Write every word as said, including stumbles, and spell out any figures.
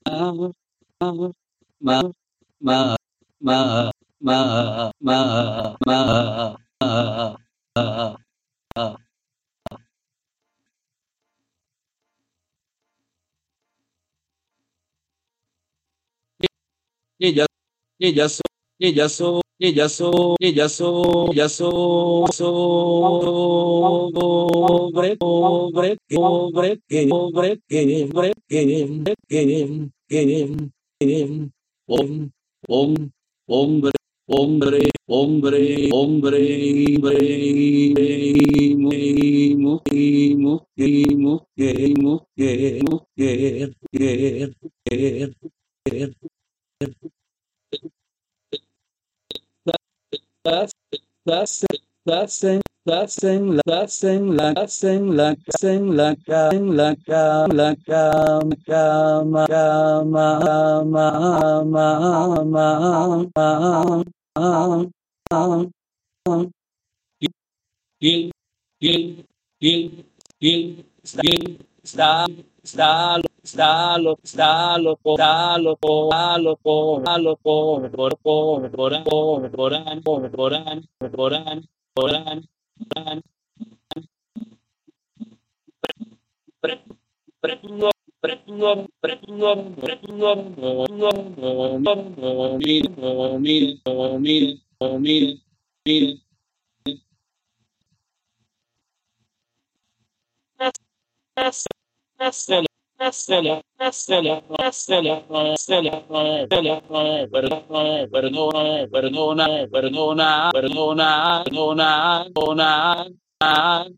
ma ma ma ma ma ma ma ni ya ni ya so ni ya so ni ya so ni ya so ya so so bre bre bre bre bre bre om om hombre hombre hombre hombre hombre mujer mujer mujer mujer mujer mujer mujer das das das en das en la das en la das en la das en la ca en la ca la cama cama cama ma ma ma ma ma gil gil gil gil gil sta sta sta lo sta lo sta lo sta lo sta lo por por por boran boran boran boran boran boran Perdona, perdona, perdona, perdona, perdona, perdona,